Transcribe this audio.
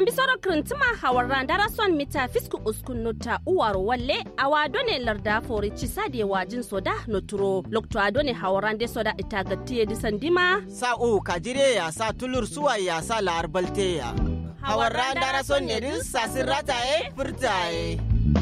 Sambi soro krintuma hawarran darason mita fisku uskunnota uwaro walle awadone larda fori cisade wajin soda noturo lokto adone hawarran de soda itagatiye disandima sa'u kajire ya sa tulur suwa ya sa larbalte ya hawarran darason ne din sasirata furtaye